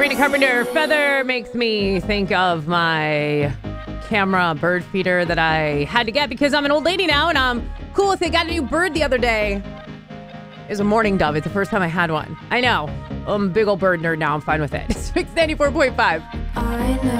Sabrina Carpenter. Feather makes me think of my camera bird feeder that I had to get because I'm an old lady now and I'm cool with it. Got a new bird the other day. It's a mourning dove. It's the first time I had one. I know. I'm a big old bird nerd now. I'm fine with it. It's Mix 94.5.